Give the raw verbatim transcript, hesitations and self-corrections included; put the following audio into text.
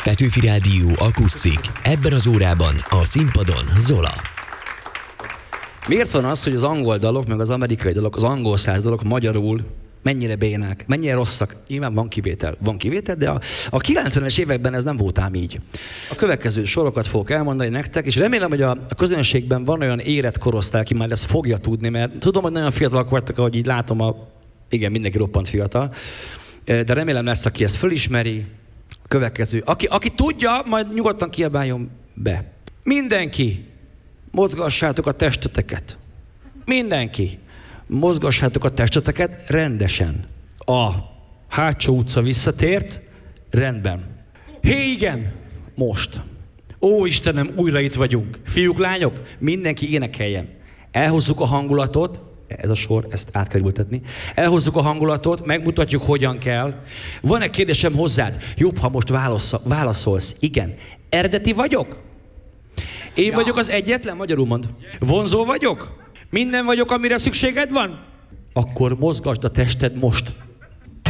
Petőfi Rádió akusztik. Ebben az órában a színpadon Zola. Miért van az, hogy az angol dalok, meg az amerikai dalok, az angol száz dalok magyarul mennyire bénák, mennyire rosszak? Nyilván van kivétel, van kivétel, de a, a kilencvenes években ez nem volt ám így. A következő sorokat fogok elmondani nektek, és remélem, hogy a, a közönségben van olyan érett korosztály, aki már ezt fogja tudni, mert tudom, hogy nagyon fiatalok voltak, ahogy így látom, a, igen, mindenki roppant fiatal, de remélem lesz, aki ezt fölismeri. A következő, aki, aki tudja, majd nyugodtan kiabáljon be. Mindenki, mozgassátok a testeteket. Mindenki. Mozgassátok a testeteket rendesen. A hátsó utca visszatért, rendben. Hé, igen, most. Ó, Istenem, újra itt vagyunk. Fiúk, lányok, mindenki énekeljen. Elhozzuk a hangulatot, ez a sor, ezt át kell ültetni. Elhozzuk a hangulatot, megmutatjuk, hogyan kell. Van-e kérdésem hozzád? Jobb, ha most válasz, válaszolsz. Igen. Eredeti vagyok? Én ja. vagyok az egyetlen? Magyarul mond. Vonzó vagyok? Minden vagyok, amire szükséged van? Akkor mozgasd a tested most.